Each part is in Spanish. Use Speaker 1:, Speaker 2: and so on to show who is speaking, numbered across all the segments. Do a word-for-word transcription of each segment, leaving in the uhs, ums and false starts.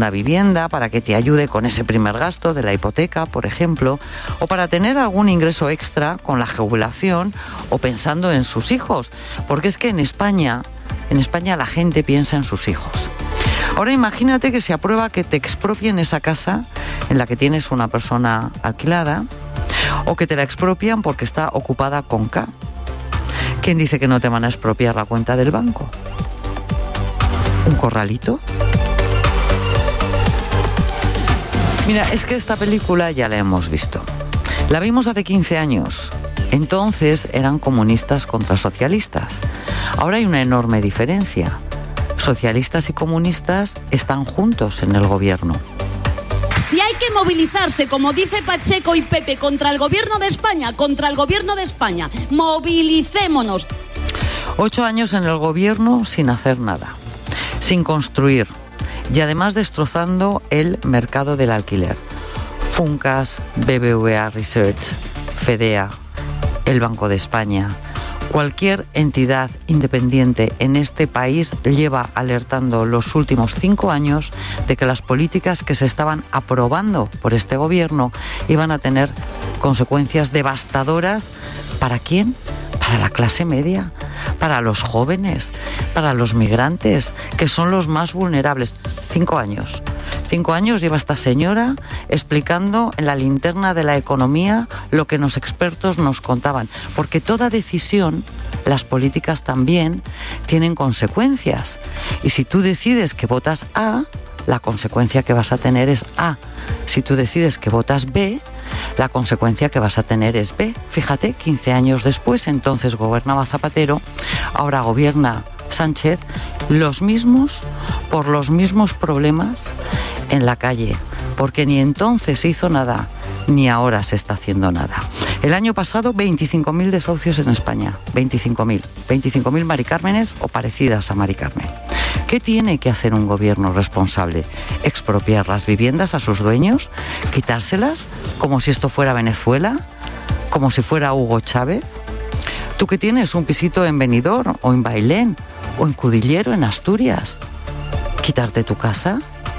Speaker 1: segunda vivienda, para que te ayude con ese primer gasto de la hipoteca, por ejemplo, o para tener algún ingreso extra con la jubilación o pensando en sus hijos, porque es que en España, en España la gente piensa en sus hijos. Ahora imagínate que se aprueba que te expropien esa casa en la que tienes una persona alquilada o que te la expropian porque está ocupada con K. ¿Quién dice que no te van a expropiar la cuenta del banco? ¿Un corralito? Mira, es que esta película ya la hemos visto. La vimos hace quince años. Entonces eran comunistas contra socialistas. Ahora hay una enorme diferencia. Socialistas y comunistas están juntos en el gobierno.
Speaker 2: Si hay que movilizarse, como dice Pacheco y Pepe, contra el gobierno de España, contra el gobierno de España, movilicémonos.
Speaker 1: Ocho años en el gobierno sin hacer nada, sin construir y además destrozando el mercado del alquiler. Funcas, B B V A Research, Fedea, el Banco de España. Cualquier entidad independiente en este país lleva alertando los últimos cinco años de que las políticas que se estaban aprobando por este gobierno iban a tener consecuencias devastadoras. ¿Para quién? Para la clase media, para los jóvenes, para los migrantes, que son los más vulnerables. Cinco años. Cinco años lleva esta señora explicando en la linterna de la economía lo que los expertos nos contaban. Porque toda decisión, las políticas también, tienen consecuencias. Y si tú decides que votas A, la consecuencia que vas a tener es A. Si tú decides que votas B, la consecuencia que vas a tener es B. Fíjate, quince años después, entonces gobernaba Zapatero, ahora gobierna Sánchez, los mismos, por los mismos problemas en la calle, porque ni entonces se hizo nada, ni ahora se está haciendo nada. El año pasado, veinticinco mil desahucios en España, veinticinco mil, veinticinco mil Mari Cármenes o parecidas a Mari Carmen. ¿Qué tiene que hacer un gobierno responsable? ¿Expropiar las viviendas a sus dueños? ¿Quitárselas como si esto fuera Venezuela? ¿Como si fuera Hugo Chávez? ¿Tú que tienes un pisito en Benidorm o en Bailén o en Cudillero, en Asturias? ¿Quitarte tu casa?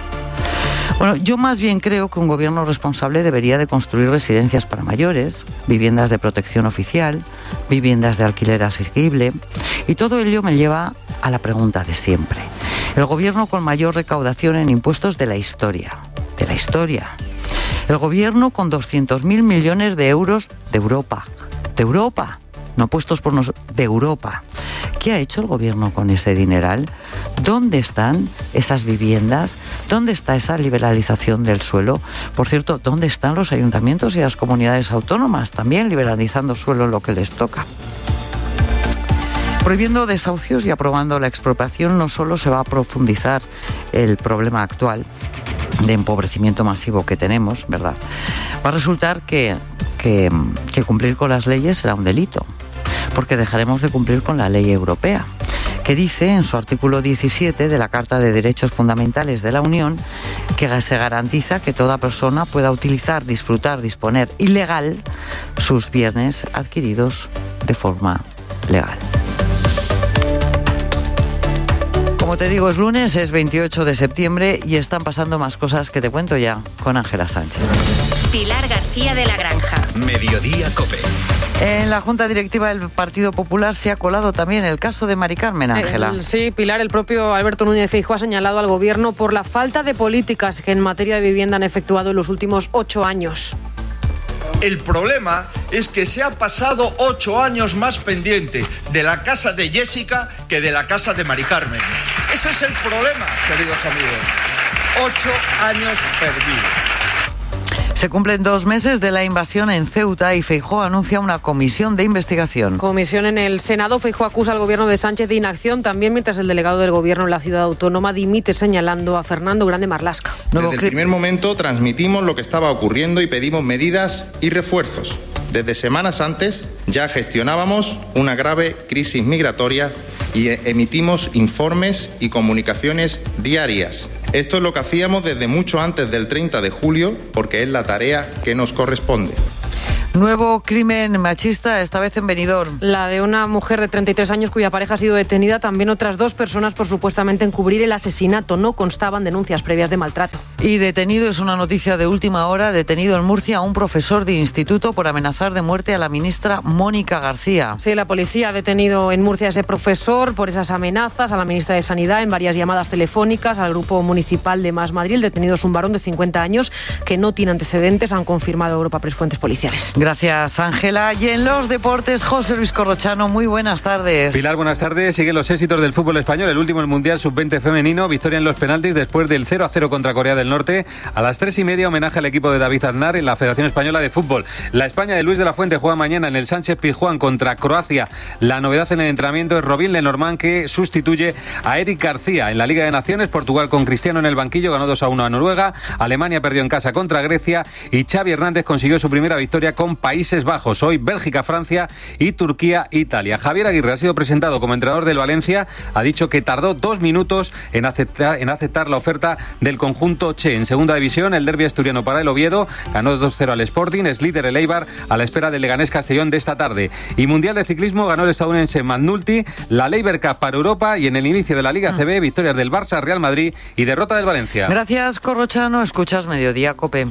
Speaker 1: Bueno, yo más bien creo que un gobierno responsable debería de construir residencias para mayores, viviendas de protección oficial, viviendas de alquiler asequible, y todo ello me lleva a la pregunta de siempre. El gobierno con mayor recaudación en impuestos de la historia, de la historia. El gobierno con doscientos mil millones de euros de Europa, de Europa, no puestos por nosotros, de Europa. ¿Qué ha hecho el gobierno con ese dineral? ¿Dónde están esas viviendas? ¿Dónde está esa liberalización del suelo? Por cierto, ¿dónde están los ayuntamientos y las comunidades autónomas también liberalizando suelo en lo que les toca? Prohibiendo desahucios y aprobando la expropiación no solo se va a profundizar el problema actual de empobrecimiento masivo que tenemos, ¿verdad? Va a resultar que, que, que cumplir con las leyes será un delito, porque dejaremos de cumplir con la ley europea, que dice en su artículo diecisiete de la Carta de Derechos Fundamentales de la Unión que se garantiza que toda persona pueda utilizar, disfrutar, disponer ilegal sus bienes adquiridos de forma legal. Como te digo, es lunes, es veintiocho de septiembre y están pasando más cosas que te cuento ya con Ángela Sánchez.
Speaker 3: Pilar García de la Granja.
Speaker 4: Mediodía COPE.
Speaker 1: En la Junta Directiva del Partido Popular se ha colado también el caso de Mari Carmen, Ángela.
Speaker 5: Eh, sí, Pilar, el propio Alberto Núñez Feijóo ha señalado al Gobierno por la falta de políticas que en materia de vivienda han efectuado en los últimos ocho años.
Speaker 6: El problema es que se ha pasado ocho años más pendiente de la casa de Jessica que de la casa de Mari Carmen. Ese es el problema, queridos amigos. Ocho años perdidos.
Speaker 1: Se cumplen dos meses de la invasión en Ceuta y Feijóo anuncia una comisión de investigación.
Speaker 5: Comisión en el Senado. Feijóo acusa al gobierno de Sánchez de inacción también, mientras el delegado del gobierno en la ciudad autónoma dimite señalando a Fernando Grande Marlaska.
Speaker 7: Desde el primer momento transmitimos lo que estaba ocurriendo y pedimos medidas y refuerzos. Desde semanas antes ya gestionábamos una grave crisis migratoria y emitimos informes y comunicaciones diarias. Esto es lo que hacíamos desde mucho antes del treinta de julio, porque es la tarea que nos corresponde.
Speaker 1: Nuevo crimen machista, esta vez en Benidorm.
Speaker 5: La de una mujer de treinta y tres años cuya pareja ha sido detenida, también otras dos personas por supuestamente encubrir el asesinato. No constaban denuncias previas de maltrato.
Speaker 1: Y detenido, es una noticia de última hora, detenido en Murcia un profesor de instituto por amenazar de muerte a la ministra Mónica García.
Speaker 5: Sí, la policía ha detenido en Murcia a ese profesor por esas amenazas a la ministra de Sanidad en varias llamadas telefónicas al grupo municipal de Más Madrid. El detenido es un varón de cincuenta años que no tiene antecedentes, han confirmado Europa Press fuentes policiales.
Speaker 1: Gracias, Ángela. Y en los deportes, José Luis Corrochano, muy buenas tardes.
Speaker 4: Pilar, buenas tardes. Siguen los éxitos del fútbol español. El último, el Mundial sub veinte femenino. Victoria en los penaltis después del cero a cero contra Corea del Norte. A las tres y media, homenaje al equipo de David Aznar en la Federación Española de Fútbol. La España de Luis de la Fuente juega mañana en el Sánchez Pizjuán contra Croacia. La novedad en el entrenamiento es Robin Lenormand, que sustituye a Eric García. En la Liga de Naciones, Portugal con Cristiano en el banquillo ganó dos a uno a Noruega. Alemania perdió en casa contra Grecia y Xavi Hernández consiguió su primera victoria con Países Bajos. Hoy Bélgica, Francia y Turquía, Italia. Javier Aguirre ha sido presentado como entrenador del Valencia. Ha dicho que tardó dos minutos en aceptar, en aceptar la oferta del conjunto Che. En segunda división, el derbi asturiano para el Oviedo ganó dos cero al Sporting. Es líder el Eibar a la espera del Leganés Castellón de esta tarde. Y Mundial de Ciclismo ganó el estadounidense McNulty. La Labour Cup para Europa y en el inicio de la Liga C B, victorias del Barça, Real Madrid y derrota del Valencia.
Speaker 1: Gracias, Corrochano. Escuchas Mediodía COPE.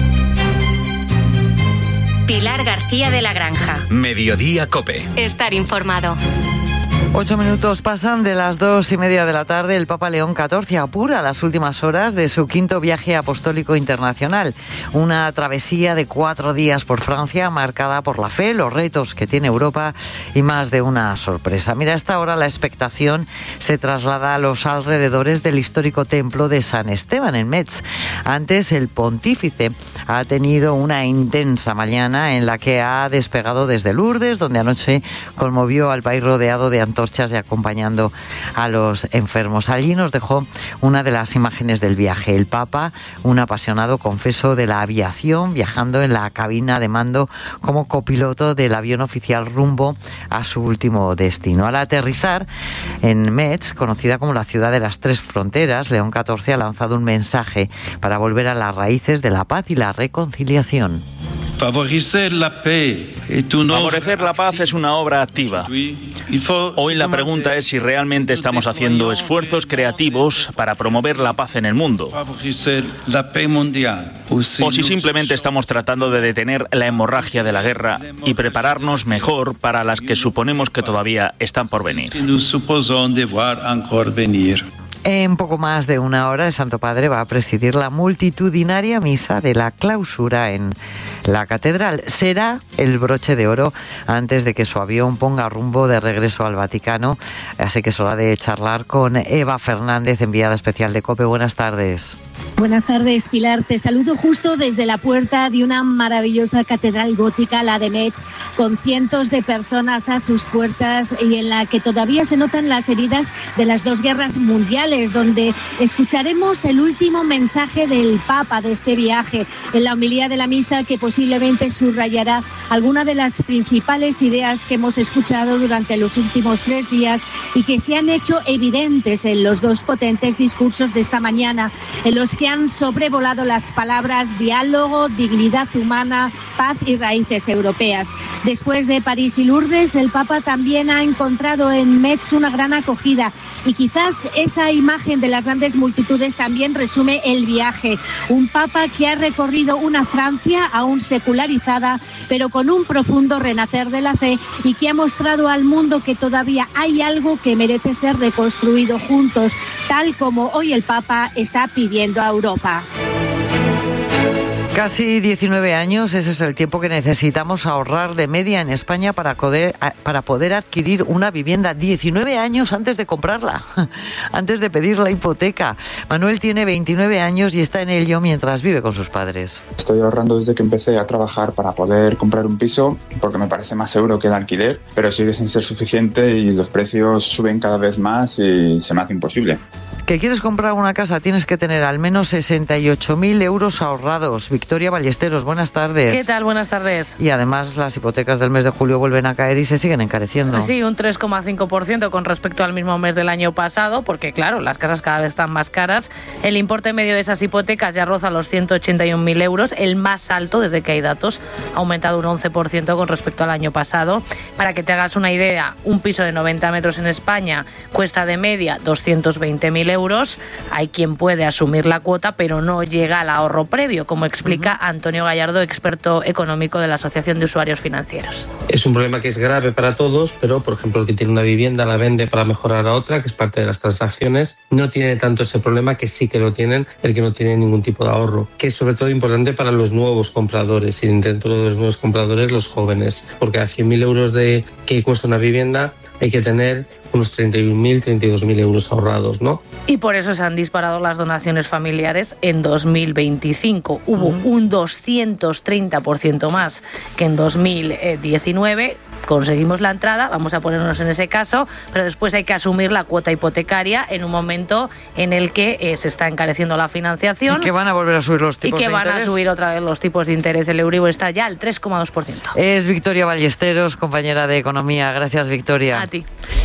Speaker 3: Pilar García de la Granja.
Speaker 8: Mediodía COPE.
Speaker 3: Estar informado.
Speaker 1: Ocho minutos pasan de las dos y media de la tarde. El Papa León catorce apura las últimas horas de su quinto viaje apostólico internacional. Una travesía de cuatro días por Francia, marcada por la fe, los retos que tiene Europa y más de una sorpresa. Mira, a esta hora la expectación se traslada a los alrededores del histórico templo de San Esteban en Metz. Antes, el pontífice ha tenido una intensa mañana en la que ha despegado desde Lourdes, donde anoche conmovió al país rodeado de antorchas y acompañando a los enfermos. Allí nos dejó una de las imágenes del viaje. El Papa, un apasionado confeso de la aviación, viajando en la cabina de mando como copiloto del avión oficial rumbo a su último destino. Al aterrizar en Metz, conocida como la ciudad de las tres fronteras, León catorce ha lanzado un mensaje para volver a las raíces de la paz y la reconciliación.
Speaker 9: Favorecer la paz es una obra activa. Hoy la pregunta es si realmente estamos haciendo esfuerzos creativos para promover la paz en el mundo, o si simplemente estamos tratando de detener la hemorragia de la guerra y prepararnos mejor para las que suponemos que todavía están por venir.
Speaker 1: En poco más de una hora, el Santo Padre va a presidir la multitudinaria misa de la clausura en la catedral. Será el broche de oro antes de que su avión ponga rumbo de regreso al Vaticano. Así que es hora de charlar con Eva Fernández, enviada especial de COPE. Buenas tardes.
Speaker 10: Buenas tardes, Pilar. Te saludo justo desde la puerta de una maravillosa catedral gótica, la de Metz, con cientos de personas a sus puertas y en la que todavía se notan las heridas de las dos guerras mundiales, donde escucharemos el último mensaje del Papa de este viaje, en la homilía de la misa que posiblemente subrayará alguna de las principales ideas que hemos escuchado durante los últimos tres días y que se han hecho evidentes en los dos potentes discursos de esta mañana, en los que han sobrevolado las palabras diálogo, dignidad humana, paz y raíces europeas. Después de París y Lourdes, el Papa también ha encontrado en Metz una gran acogida y quizás esa imagen de las grandes multitudes también resume el viaje. Un Papa que ha recorrido una Francia aún secularizada, pero con un profundo renacer de la fe y que ha mostrado al mundo que todavía hay algo que merece ser reconstruido juntos, tal como hoy el Papa está pidiendo a Europa.
Speaker 1: Casi diecinueve años, ese es el tiempo que necesitamos ahorrar de media en España para poder, para poder adquirir una vivienda. diecinueve años antes de comprarla, antes de pedir la hipoteca. Manuel tiene veintinueve años y está en ello mientras vive con sus padres.
Speaker 11: Estoy ahorrando desde que empecé a trabajar para poder comprar un piso porque me parece más seguro que el alquiler, pero sigue sin ser suficiente y los precios suben cada vez más y se me hace imposible.
Speaker 1: ¿Que quieres comprar una casa? Tienes que tener al menos sesenta y ocho mil euros ahorrados. Victoria Ballesteros, buenas tardes.
Speaker 8: ¿Qué tal? Buenas tardes.
Speaker 1: Y además las hipotecas del mes de julio vuelven a caer y se siguen encareciendo.
Speaker 8: Sí, un tres coma cinco por ciento con respecto al mismo mes del año pasado, porque claro, las casas cada vez están más caras. El importe medio de esas hipotecas ya roza los ciento ochenta y un mil euros, el más alto desde que hay datos, ha aumentado un once por ciento con respecto al año pasado. Para que te hagas una idea, un piso de noventa metros en España cuesta de media doscientos veinte mil euros. Hay quien puede asumir la cuota, pero no llega al ahorro previo, como explica uh-huh. Antonio Gallardo, experto económico de la Asociación de Usuarios Financieros.
Speaker 12: Es un problema que es grave para todos, pero por ejemplo el que tiene una vivienda la vende para mejorar a otra, que es parte de las transacciones, no tiene tanto ese problema, que sí que lo tienen el que no tiene ningún tipo de ahorro, que es sobre todo importante para los nuevos compradores y dentro de los nuevos compradores los jóvenes, porque a cien mil euros de que cuesta una vivienda hay que tener unos treinta y un mil, treinta y dos mil euros ahorrados, ¿no?
Speaker 8: Y por eso se han disparado las donaciones familiares en dos mil veinticinco. Hubo uh-huh. un doscientos treinta por ciento más que en dos mil diecinueve. Conseguimos la entrada, vamos a ponernos en ese caso, pero después hay que asumir la cuota hipotecaria en un momento en el que eh, se está encareciendo la financiación.
Speaker 1: Y que van a volver a subir los tipos de
Speaker 8: interés. Y que van
Speaker 1: interés.
Speaker 8: a subir otra vez los tipos de interés. El Euribor está ya al tres coma dos por ciento.
Speaker 1: Es Victoria Ballesteros, compañera de Economía. Gracias, Victoria.
Speaker 8: A ti.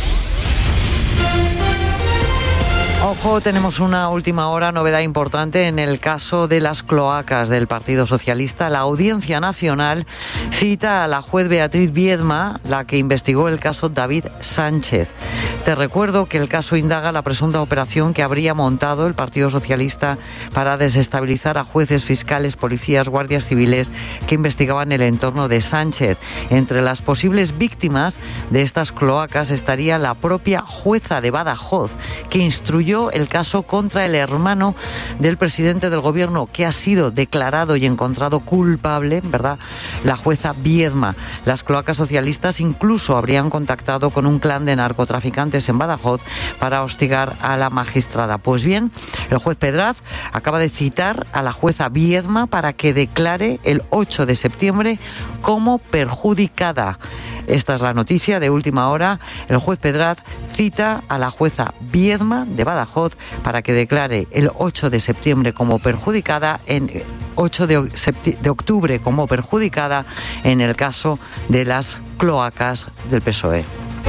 Speaker 1: Ojo, tenemos una última hora, novedad importante en el caso de las cloacas del Partido Socialista. La Audiencia Nacional cita a la juez Beatriz Viedma, la que investigó el caso David Sánchez. Te recuerdo que el caso indaga la presunta operación que habría montado el Partido Socialista para desestabilizar a jueces, fiscales, policías, guardias civiles que investigaban el entorno de Sánchez. Entre las posibles víctimas de estas cloacas estaría la propia jueza de Badajoz, que instruyó el caso contra el hermano del presidente del gobierno, que ha sido declarado y encontrado culpable, ¿verdad? La jueza Viedma. Las cloacas socialistas incluso habrían contactado con un clan de narcotraficantes en Badajoz para hostigar a la magistrada. Pues bien, el juez Pedraz acaba de citar a la jueza Viedma para que declare el ocho de septiembre como perjudicada. Esta es la noticia de última hora. El juez Pedraz cita a la jueza Viedma de Badajoz para que declare el ocho de septiembre como perjudicada, en ocho de octubre como perjudicada en el caso de las cloacas del P S O E.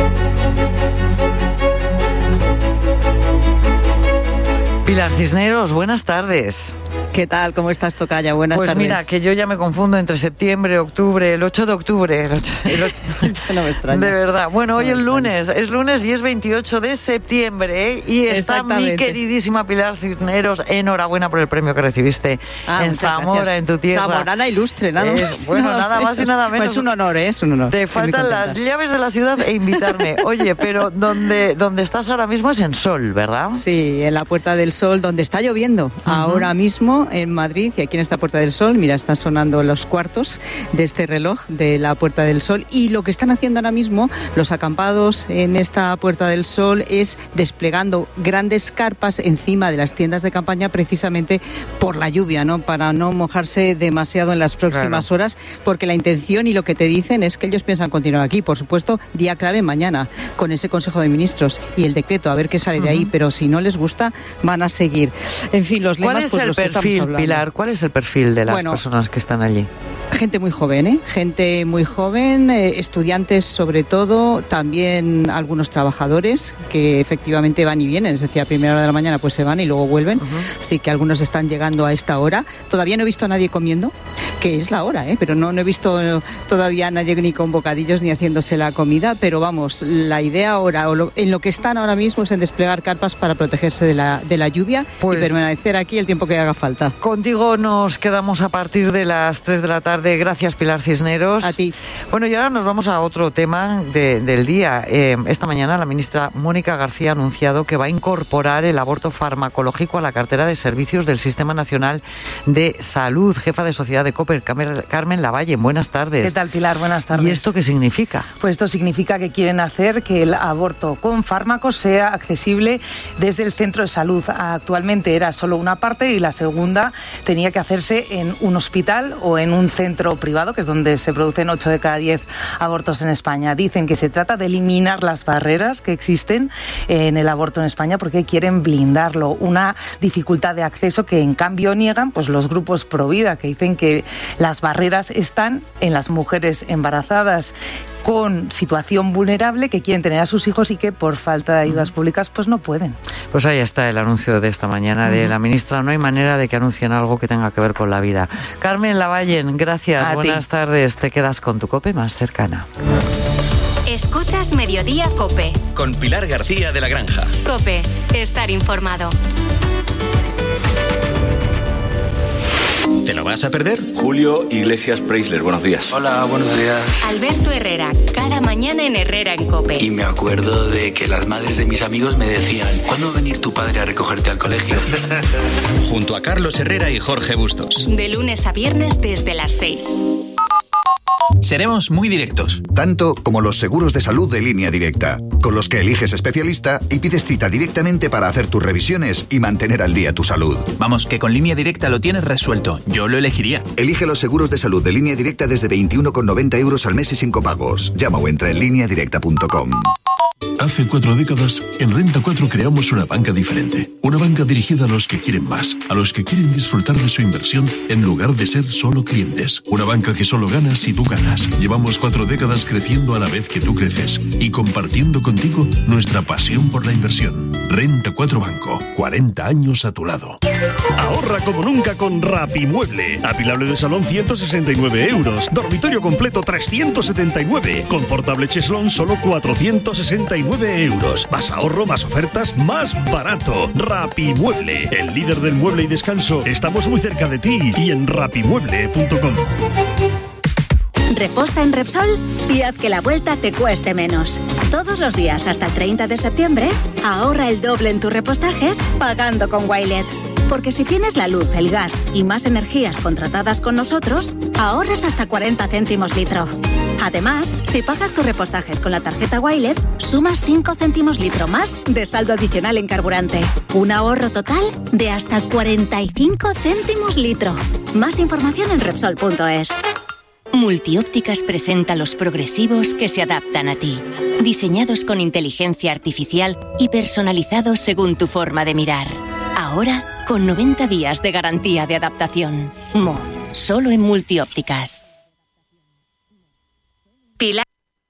Speaker 1: Pilar Cisneros, buenas tardes.
Speaker 13: ¿Qué tal? ¿Cómo estás, tocaya? Buenas
Speaker 1: pues
Speaker 13: tardes.
Speaker 1: Pues mira, que yo ya me confundo entre septiembre, octubre, el ocho de octubre. El ocho, el ocho,
Speaker 13: no me extraña.
Speaker 1: De verdad. Bueno,
Speaker 13: no
Speaker 1: hoy es lunes, es lunes y es veintiocho de septiembre, ¿eh? Y está mi queridísima Pilar Cisneros. Enhorabuena por el premio que recibiste
Speaker 13: ah,
Speaker 1: en Zamora,
Speaker 13: gracias.
Speaker 1: En tu tierra.
Speaker 13: Zamorana ilustre, nada más.
Speaker 1: Eh, bueno, nada más y nada menos.
Speaker 13: Es un honor, ¿eh? Es un honor.
Speaker 1: Te faltan las llaves de la ciudad e invitarme. Oye, pero donde, donde estás ahora mismo es en Sol, ¿verdad?
Speaker 13: Sí, en la Puerta del Sol, donde está lloviendo. Uh-huh. Ahora mismo en Madrid. Y aquí en esta Puerta del Sol, mira, están sonando los cuartos de este reloj de la Puerta del Sol, y lo que están haciendo ahora mismo los acampados en esta Puerta del Sol es desplegando grandes carpas encima de las tiendas de campaña, precisamente por la lluvia, ¿no? Para no mojarse demasiado en las próximas claro. horas, porque la intención y lo que te dicen es que ellos piensan continuar aquí. Por supuesto, día clave mañana con ese Consejo de Ministros y el decreto, a ver qué sale uh-huh. de ahí, pero si no les gusta van a seguir. En fin, los lemas,
Speaker 1: ¿cuál es
Speaker 13: pues,
Speaker 1: el
Speaker 13: los
Speaker 1: perfil,
Speaker 13: que estamos hablando.
Speaker 1: Pilar? ¿Cuál es el perfil de las
Speaker 13: bueno,
Speaker 1: personas que están allí?
Speaker 13: Gente muy joven, ¿eh? Gente muy joven, eh, estudiantes sobre todo, también algunos trabajadores que efectivamente van y vienen, es decir, a primera hora de la mañana pues se van y luego vuelven, uh-huh. así que algunos están llegando a esta hora. Todavía no he visto a nadie comiendo, que es la hora, ¿eh? Pero no, no he visto todavía a nadie ni con bocadillos ni haciéndose la comida, pero vamos, la idea ahora, o lo, en lo que están ahora mismo es en desplegar carpas para protegerse de la, de la lluvia pues, y permanecer aquí el tiempo que haga falta.
Speaker 1: Contigo nos quedamos a partir de las tres de la tarde. Gracias, Pilar Cisneros.
Speaker 13: A ti.
Speaker 1: Bueno, y ahora nos vamos a otro tema de, del día. Eh, esta mañana la ministra Mónica García ha anunciado que va a incorporar el aborto farmacológico a la cartera de servicios del Sistema Nacional de Salud. Jefa de Sociedad de COPER, Carmen Lavalle, buenas tardes.
Speaker 14: ¿Qué tal, Pilar? Buenas tardes.
Speaker 1: ¿Y esto qué significa?
Speaker 14: Pues esto significa que quieren hacer que el aborto con fármacos sea accesible desde el centro de salud. Actualmente era solo una parte y la segunda tenía que hacerse en un hospital o en un centro centro privado, que es donde se producen ocho de cada diez abortos en España. Dicen que se trata de eliminar las barreras que existen en el aborto en España porque quieren blindarlo. Una dificultad de acceso que en cambio niegan pues los grupos pro vida, que dicen que las barreras están en las mujeres embarazadas con situación vulnerable que quieren tener a sus hijos y que por falta de ayudas públicas pues no pueden.
Speaker 1: Pues ahí está el anuncio de esta mañana de la ministra. No hay manera de que anuncien algo que tenga que ver con la vida. Carmen Lavallen, gracias.
Speaker 14: A
Speaker 1: Buenas
Speaker 14: ti.
Speaker 1: tardes. Te quedas con tu COPE más cercana.
Speaker 3: Escuchas Mediodía COPE.
Speaker 15: Con Pilar García de la Granja.
Speaker 3: COPE, estar informado.
Speaker 15: ¿Te lo vas a perder?
Speaker 16: Julio Iglesias Preisler, buenos días.
Speaker 17: Hola, buenos días.
Speaker 3: Alberto Herrera, cada mañana en Herrera en COPE.
Speaker 17: Y me acuerdo de que las madres de mis amigos me decían, ¿cuándo va a venir tu padre a recogerte al colegio?
Speaker 15: Junto a Carlos Herrera y Jorge Bustos.
Speaker 3: De lunes a viernes desde las seis.
Speaker 18: Seremos muy directos. Tanto como los seguros de salud de Línea Directa, con los que eliges especialista y pides cita directamente para hacer tus revisiones y mantener al día tu salud.
Speaker 19: Vamos, que con Línea Directa lo tienes resuelto. Yo lo elegiría.
Speaker 18: Elige los seguros de salud de Línea Directa desde veintiuno con noventa euros al mes y sin copagos. Llama o entra en línea directa punto com.
Speaker 20: Hace cuatro décadas, en Renta cuatro creamos una banca diferente. Una banca dirigida a los que quieren más, a los que quieren disfrutar de su inversión en lugar de ser solo clientes. Una banca que solo gana si tú ganas. Llevamos cuatro décadas creciendo a la vez que tú creces y compartiendo contigo nuestra pasión por la inversión. Renta cuatro Banco, cuarenta años a tu lado.
Speaker 21: Ahorra como nunca con Rapimueble. Apilable de salón ciento sesenta y nueve euros. Dormitorio completo trescientos setenta y nueve. Confortable cheslón solo cuatrocientos sesenta y nueve euros. Más ahorro, más ofertas, más barato. Rapimueble, el líder del mueble y descanso. Estamos muy cerca de ti y en rapimueble punto com.
Speaker 22: Reposta en Repsol y haz que la vuelta te cueste menos. Todos los días hasta el treinta de septiembre, ahorra el doble en tus repostajes pagando con Wilet. Porque si tienes la luz, el gas y más energías contratadas con nosotros, ahorras hasta cuarenta céntimos litro. Además, si pagas tus repostajes con la tarjeta Wilet, sumas cinco céntimos litro más de saldo adicional en carburante. Un ahorro total de hasta cuarenta y cinco céntimos litro. Más información en Repsol punto es.
Speaker 23: Multiópticas presenta los progresivos que se adaptan a ti. Diseñados con inteligencia artificial y personalizados según tu forma de mirar. Ahora, con noventa días de garantía de adaptación. Mo, solo en Multiópticas.
Speaker 3: Pilar.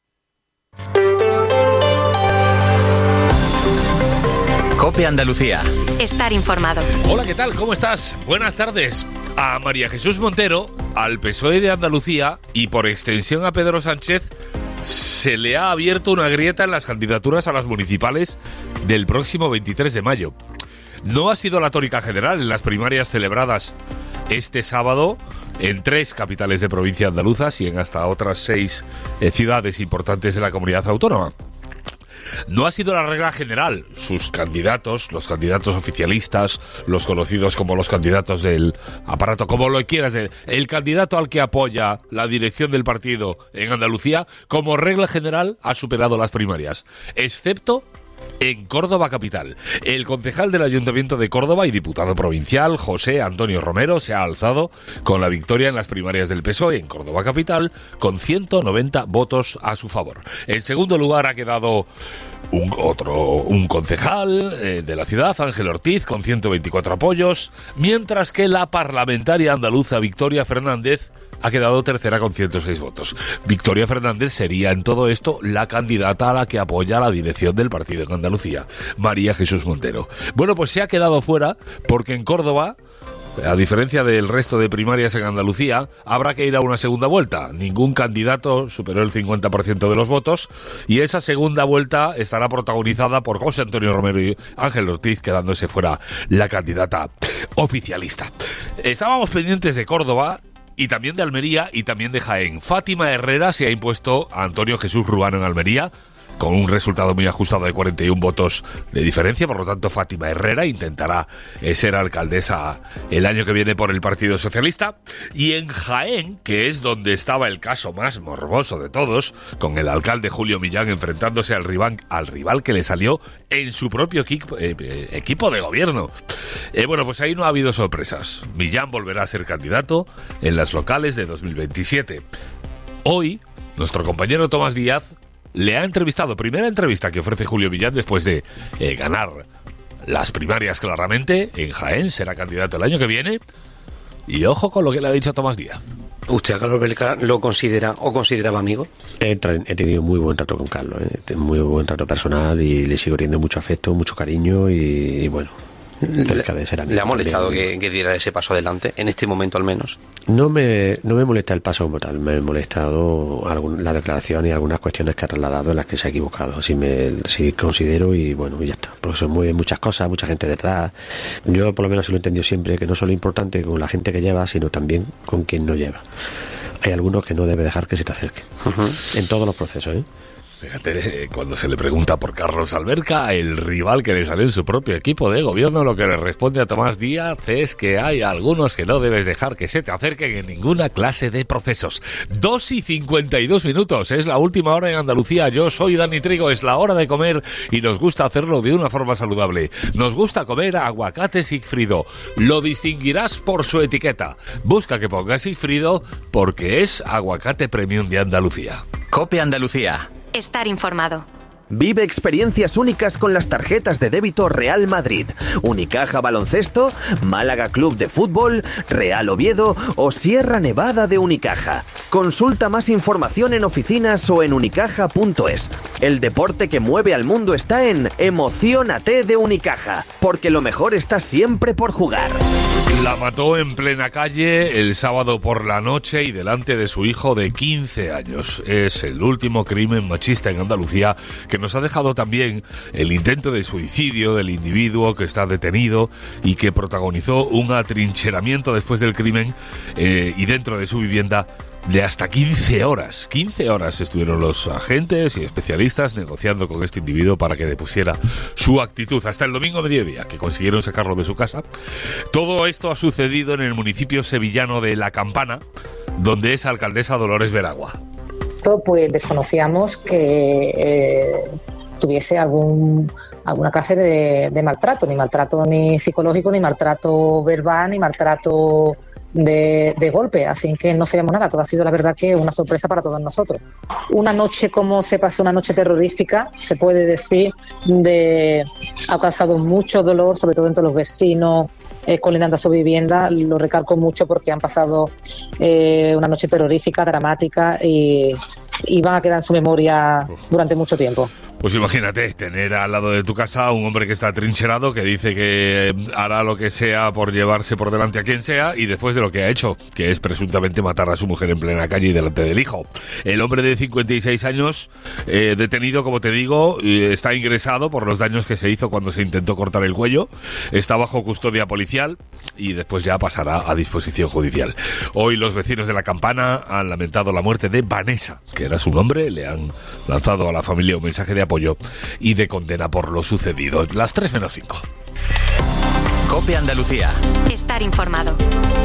Speaker 15: COPE Andalucía.
Speaker 3: Estar informado.
Speaker 24: Hola, ¿qué tal? ¿Cómo estás? Buenas tardes. A María Jesús Montero, al P S O E de Andalucía y por extensión a Pedro Sánchez, se le ha abierto una grieta en las candidaturas a las municipales del próximo veintitrés de mayo. No ha sido la tónica general en las primarias celebradas este sábado en tres capitales de provincia andaluzas y en hasta otras seis eh, ciudades importantes de la comunidad autónoma. No ha sido la regla general. Sus candidatos, los candidatos oficialistas, los conocidos como los candidatos del aparato, como lo quieras, el, el candidato al que apoya la dirección del partido en Andalucía, como regla general ha superado las primarias, excepto en Córdoba capital. El concejal del Ayuntamiento de Córdoba y diputado provincial, José Antonio Romero, se ha alzado con la victoria en las primarias del P S O E en Córdoba capital, con ciento noventa votos a su favor. En segundo lugar ha quedado un otro un concejal eh, de la ciudad, Ángel Ortiz, con ciento veinticuatro apoyos, mientras que la parlamentaria andaluza Victoria Fernández ha quedado tercera con ciento seis votos. Victoria Fernández sería en todo esto la candidata a la que apoya la dirección del partido en Andalucía, María Jesús Montero. Bueno, pues se ha quedado fuera porque en Córdoba, a diferencia del resto de primarias en Andalucía, habrá que ir a una segunda vuelta. Ningún candidato superó el cincuenta por ciento de los votos y esa segunda vuelta estará protagonizada por José Antonio Romero y Ángel Ortiz, quedándose fuera la candidata oficialista. Estábamos pendientes de Córdoba y también de Almería y también de Jaén. Fátima Herrera se ha impuesto a Antonio Jesús Ruano en Almería con un resultado muy ajustado de cuarenta y uno votos de diferencia. Por lo tanto, Fátima Herrera intentará eh, ser alcaldesa el año que viene por el Partido Socialista. Y en Jaén, que es donde estaba el caso más morboso de todos, con el alcalde Julio Millán enfrentándose al rival, al rival que le salió en su propio equipo, eh, eh, equipo de gobierno. Eh, bueno, pues ahí no ha habido sorpresas. Millán volverá a ser candidato en las locales de dos mil veintisiete. Hoy, nuestro compañero Tomás Díaz le ha entrevistado, primera entrevista que ofrece Julio Millán después de eh, ganar las primarias claramente en Jaén, será candidato el año que viene. Y ojo con lo que le ha dicho Tomás Díaz.
Speaker 2: ¿Usted a Carlos Belca lo considera o consideraba amigo?
Speaker 5: He, he tenido muy buen trato con Carlos, ¿eh? muy buen trato personal y le sigo teniendo mucho afecto, mucho cariño y, y bueno... cerca de ser amigo.
Speaker 2: ¿Le ha molestado que, que diera ese paso adelante, en este momento al menos?
Speaker 5: No me, no me molesta el paso como tal, me ha molestado algún, la declaración y algunas cuestiones que ha trasladado en las que se ha equivocado. Así me sí considero y bueno, y ya está. Porque se mueven muchas cosas, mucha gente detrás. Yo por lo menos lo he entendido siempre, que no solo es importante con la gente que lleva, sino también con quien no lleva. Hay algunos que no debe dejar que se te acerquen. Uh-huh. En todos los procesos, ¿eh?
Speaker 24: Fíjate, cuando se le pregunta por Carlos Alberca, el rival que le salió en su propio equipo de gobierno, lo que le responde a Tomás Díaz es que hay algunos que no debes dejar que se te acerquen en ninguna clase de procesos. Dos y cincuenta y dos minutos, es la última hora en Andalucía. Yo soy Dani Trigo, es la hora de comer y nos gusta hacerlo de una forma saludable. Nos gusta comer aguacate Sigfrido. Lo distinguirás por su etiqueta. Busca que ponga Sigfrido porque es aguacate premium de Andalucía.
Speaker 19: COPE Andalucía.
Speaker 3: Estar informado.
Speaker 6: Vive experiencias únicas con las tarjetas de débito Real Madrid, Unicaja Baloncesto, Málaga Club de Fútbol, Real Oviedo o Sierra Nevada de Unicaja. Consulta más información en oficinas o en unicaja punto es. El deporte que mueve al mundo está en Emociónate de Unicaja, porque lo mejor está siempre por jugar.
Speaker 24: La mató en plena calle el sábado por la noche y delante de su hijo de quince años. Es el último crimen machista en Andalucía que nos ha dejado también el intento de suicidio del individuo que está detenido y que protagonizó un atrincheramiento después del crimen eh, y dentro de su vivienda de hasta quince horas. quince horas estuvieron los agentes y especialistas negociando con este individuo para que depusiera su actitud. Hasta el domingo a mediodía, que consiguieron sacarlo de su casa. Todo esto ha sucedido en el municipio sevillano de La Campana, donde es alcaldesa Dolores Veragua.
Speaker 7: Pues desconocíamos que eh, tuviese algún alguna clase de, de maltrato, ni maltrato ni psicológico, ni maltrato verbal, ni maltrato de, de golpe, así que no sabíamos nada. Todo ha sido, la verdad, que una sorpresa para todos nosotros. Una noche, como se pasó, una noche terrorífica, se puede decir, de ha causado mucho dolor, sobre todo entre los vecinos eh, colindantes a su vivienda. Lo recalco mucho porque han pasado eh, una noche terrorífica, dramática y, y van a quedar en su memoria durante mucho tiempo.
Speaker 24: Pues imagínate, tener al lado de tu casa a un hombre que está atrincherado, que dice que hará lo que sea por llevarse por delante a quien sea, y después de lo que ha hecho, que es presuntamente matar a su mujer en plena calle y delante del hijo. El hombre de cincuenta y seis años, eh, detenido, como te digo, está ingresado por los daños que se hizo cuando se intentó cortar el cuello, está bajo custodia policial y después ya pasará a disposición judicial. Hoy los vecinos de La Campana han lamentado la muerte de Vanessa, que era su nombre, le han lanzado a la familia un mensaje de apoyo y de condena por lo sucedido. Las tres menos cinco.
Speaker 19: COPE Andalucía.
Speaker 3: Estar informado.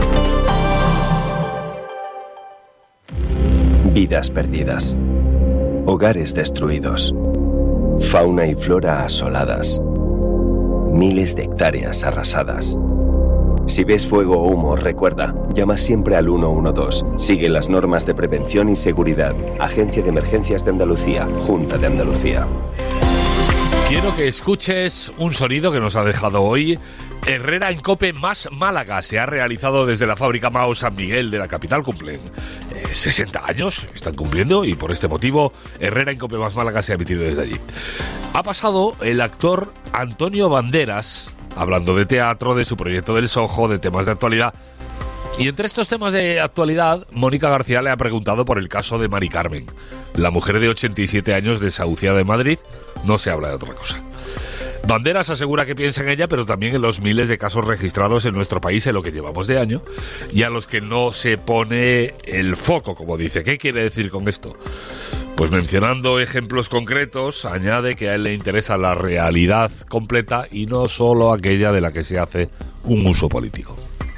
Speaker 25: Vidas perdidas. Hogares destruidos. Fauna y flora asoladas. Miles de hectáreas arrasadas. Si ves fuego o humo, recuerda, llama siempre al uno uno dos. Sigue las normas de prevención y seguridad. Agencia de Emergencias de Andalucía, Junta de Andalucía.
Speaker 24: Quiero que escuches un sonido que nos ha dejado hoy Herrera en COPE más Málaga. Se ha realizado desde la fábrica Mao San Miguel de la capital. Cumplen eh, sesenta años, están cumpliendo, y por este motivo Herrera en COPE más Málaga se ha emitido desde allí. Ha pasado el actor Antonio Banderas, hablando de teatro, de su proyecto del Soho, de temas de actualidad. Y entre estos temas de actualidad, Mónica García le ha preguntado por el caso de Mari Carmen, la mujer de ochenta y siete años desahuciada de Madrid. No se habla de otra cosa. Banderas asegura que piensa en ella, pero también en los miles de casos registrados en nuestro país en lo que llevamos de año y a los que no se pone el foco, como dice. ¿Qué quiere decir con esto? Pues mencionando ejemplos concretos, añade que a él le interesa la realidad completa y no solo aquella de la que se hace un uso político.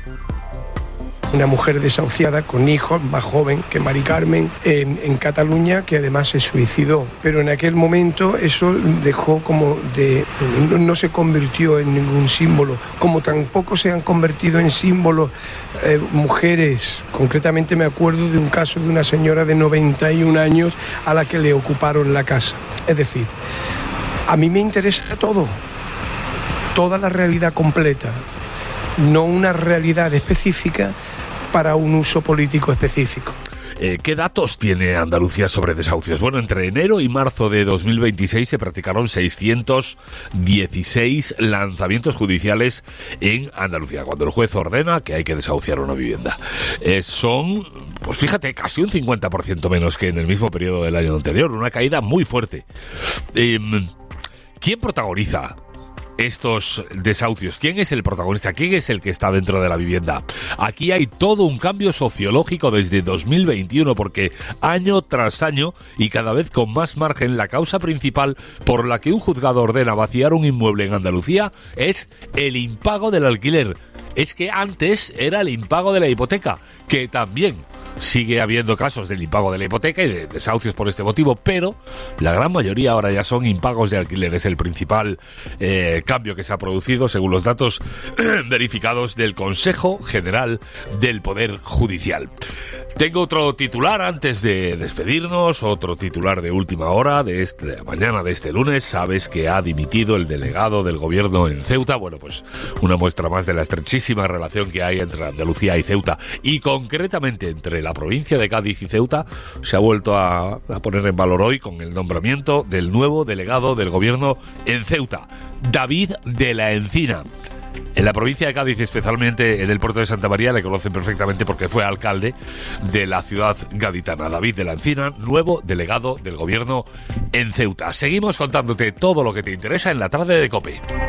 Speaker 4: Una mujer desahuciada con hijos, más joven que Mari Carmen, en, en Cataluña, que además se suicidó. Pero en aquel momento eso dejó como de... no, no se convirtió en ningún símbolo, como tampoco se han convertido en símbolos eh, mujeres. Concretamente me acuerdo de un caso de una señora de noventa y un años a la que le ocuparon la casa. Es decir, a mí me interesa todo, toda la realidad completa, no una realidad específica para un uso político específico.
Speaker 24: Eh, ¿Qué datos tiene Andalucía sobre desahucios? Bueno, entre enero y marzo de dos mil veintiséis se practicaron seiscientos dieciséis lanzamientos judiciales en Andalucía, cuando el juez ordena que hay que desahuciar una vivienda. Eh, son, pues fíjate, casi un cincuenta por ciento menos que en el mismo periodo del año anterior, una caída muy fuerte. Eh, ¿Quién protagoniza estos desahucios? ¿Quién es el protagonista? ¿Quién es el que está dentro de la vivienda? Aquí hay todo un cambio sociológico desde dos mil veintiuno, porque año tras año y cada vez con más margen, la causa principal por la que un juzgado ordena vaciar un inmueble en Andalucía es el impago del alquiler. Es que antes era el impago de la hipoteca, que también sigue habiendo casos del impago de la hipoteca y de desahucios por este motivo, pero la gran mayoría ahora ya son impagos de alquiler. Es el principal eh, cambio que se ha producido según los datos verificados del Consejo General del Poder Judicial. Tengo otro titular antes de despedirnos, otro titular de última hora de esta mañana de este lunes. Sabes que ha dimitido el delegado del gobierno en Ceuta. Bueno, pues una muestra más de la estrechísima relación que hay entre Andalucía y Ceuta, y concretamente entre la provincia de Cádiz y Ceuta. Se ha vuelto a, a poner en valor hoy con el nombramiento del nuevo delegado del gobierno en Ceuta, David de la Encina. En la provincia de Cádiz, especialmente en el puerto de Santa María, le conocen perfectamente porque fue alcalde de la ciudad gaditana. David de la Encina, nuevo delegado del gobierno en Ceuta. Seguimos contándote todo lo que te interesa en la tarde de COPE.